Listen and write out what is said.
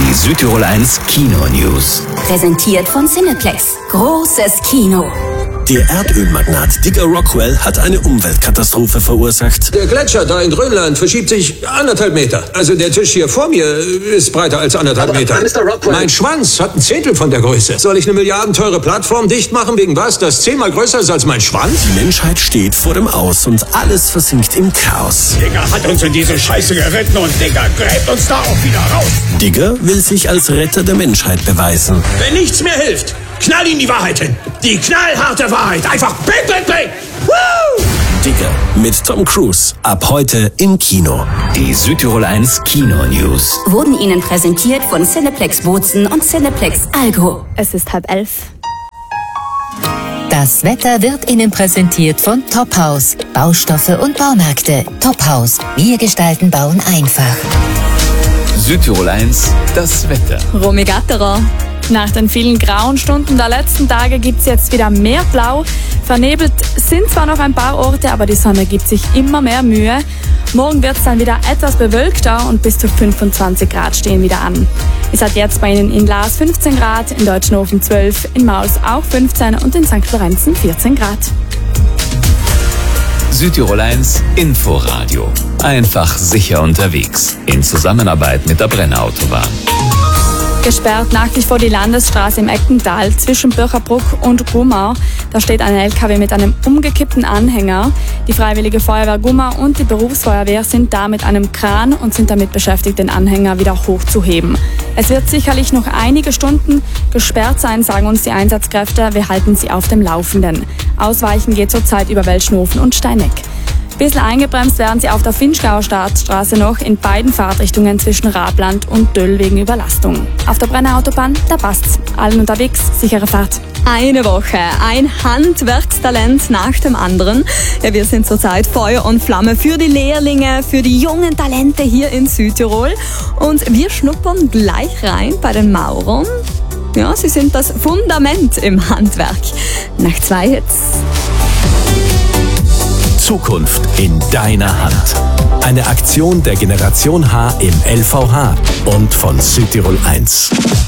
Die Südtirol 1 Kino News. Präsentiert von Cineplex. Großes Kino. Der Erdölmagnat Digger Rockwell hat eine Umweltkatastrophe verursacht. Der Gletscher da in Grönland verschiebt sich 1,5 Meter. Also der Tisch hier vor mir ist breiter als 1,5 Meter. Mr. Rockwell. Mein Schwanz hat 1/10 von der Größe. Soll ich eine milliardenteure Plattform dicht machen wegen was, das 10-mal größer ist als mein Schwanz? Die Menschheit steht vor dem Aus und alles versinkt im Chaos. Digger hat uns in diese Scheiße geritten und Digger gräbt uns da auch wieder raus. Digger will sich als Retter der Menschheit beweisen. Wenn nichts mehr hilft, knall ihm die Wahrheit hin. Die knallharte Wahrheit. Einfach bing, bing, bing. Woo! Digger mit Tom Cruise. Ab heute im Kino. Die Südtirol 1 Kino News. Wurden Ihnen präsentiert von Cineplex Bozen und Cineplex Algo. Es ist 10:30. Das Wetter wird Ihnen präsentiert von Tophaus. Baustoffe und Baumärkte. Tophaus. Wir gestalten Bauen einfach. Südtirol 1, das Wetter. Romy Gatterer. Nach den vielen grauen Stunden der letzten Tage gibt es jetzt wieder mehr Blau. Vernebelt sind zwar noch ein paar Orte, aber die Sonne gibt sich immer mehr Mühe. Morgen wird es dann wieder etwas bewölkter und bis zu 25 Grad stehen wieder an. Es hat jetzt bei Ihnen in Laas 15 Grad, in Deutschenhofen 12, in Maus auch 15 und in St. Florenzen 14 Grad. Südtirol 1 Inforadio. Einfach sicher unterwegs. In Zusammenarbeit mit der Brenner-Autobahn. Gesperrt nach wie vor die Landesstraße im Eckental zwischen Bircherbruck und Gumau. Da steht ein LKW mit einem umgekippten Anhänger. Die Freiwillige Feuerwehr Gumau und die Berufsfeuerwehr sind da mit einem Kran und sind damit beschäftigt, den Anhänger wieder hochzuheben. Es wird sicherlich noch einige Stunden gesperrt sein, sagen uns die Einsatzkräfte. Wir halten sie auf dem Laufenden. Ausweichen geht zurzeit über Welschnofen und Steineck. Bisschen eingebremst werden sie auf der Finchgauer Staatsstraße noch in beiden Fahrtrichtungen zwischen Rabland und Döll wegen Überlastung. Auf der Brenner-Autobahn, da passt's. Allen unterwegs, sichere Fahrt. Eine Woche, ein Handwerkstalent nach dem anderen. Ja, wir sind zurzeit Feuer und Flamme für die Lehrlinge, für die jungen Talente hier in Südtirol. Und wir schnuppern gleich rein bei den Maurern. Ja, sie sind das Fundament im Handwerk. Nach 2 Hits. Zukunft in deiner Hand. Eine Aktion der Generation H im LVH und von Südtirol 1.